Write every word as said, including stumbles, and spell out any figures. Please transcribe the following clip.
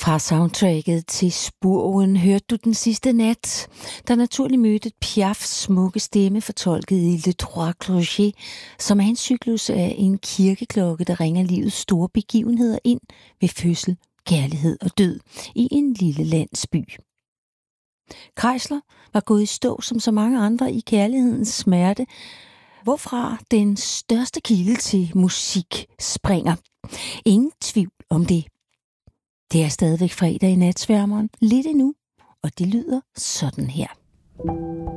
Fra soundtracket til Spurven hørte du Den sidste nat, der naturligt mødte Piafs smukke stemme fortolket i Le Trois Clochers, som er en cyklus af en kirkeklokke, der ringer livets store begivenheder ind ved fødsel, kærlighed og død i en lille landsby. Kreisler var gået i stå som så mange andre i kærlighedens smerte, hvorfra den største kilde til musik springer. Ingen tvivl om det. Det er stadigvæk fredag i Natsværmeren, lidt endnu, og det lyder sådan her.